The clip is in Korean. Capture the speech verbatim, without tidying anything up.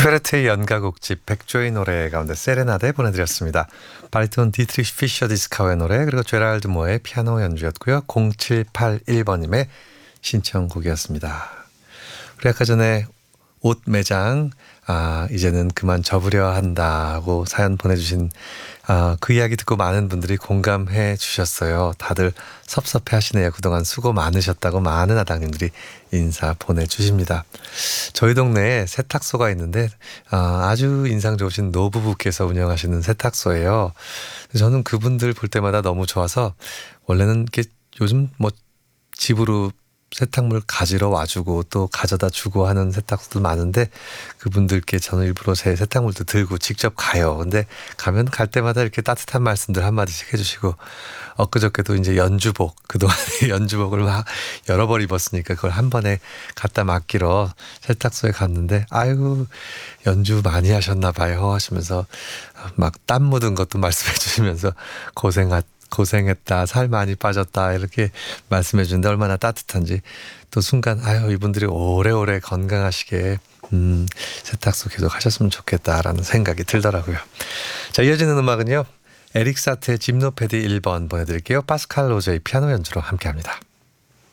슈베르트의 연가곡집 백조의 노래 가운데 세레나데 보내드렸습니다. 바리톤 디트리히 피셔 디스카우의 노래, 그리고 제랄드 모어의 피아노 연주였고요. 공칠팔일 번님의 신청곡이었습니다. 우리 아까 전에 옷 매장 아 이제는 그만 접으려 한다고 사연 보내주신 아, 그 이야기 듣고 많은 분들이 공감해 주셨어요. 다들 섭섭해 하시네요. 그동안 수고 많으셨다고 많은 아당님들이 인사 보내주십니다. 저희 동네에 세탁소가 있는데 아, 아주 인상 좋으신 노부부께서 운영하시는 세탁소예요. 저는 그분들 볼 때마다 너무 좋아서 원래는 이렇게 요즘 뭐 집으로 세탁물 가지러 와주고 또 가져다 주고 하는 세탁소들 많은데 그분들께 저는 일부러 제 세탁물도 들고 직접 가요. 근데 가면 갈 때마다 이렇게 따뜻한 말씀들 한마디씩 해주시고 엊그저께도 이제 연주복, 그동안에 연주복을 막 여러 벌 입었으니까 그걸 한 번에 갖다 맡기러 세탁소에 갔는데 아이고 연주 많이 하셨나 봐요 하시면서 막 땀 묻은 것도 말씀해 주시면서 고생하 고생했다, 살 많이 빠졌다 이렇게 말씀해 주는데 얼마나 따뜻한지 또 순간 아유 이분들이 오래오래 건강하시게 음, 세탁소 계속 하셨으면 좋겠다라는 생각이 들더라고요. 자, 이어지는 음악은요. 에릭 사트의 짐노패디 일 번 보내드릴게요. 파스칼 로제의 피아노 연주로 함께합니다.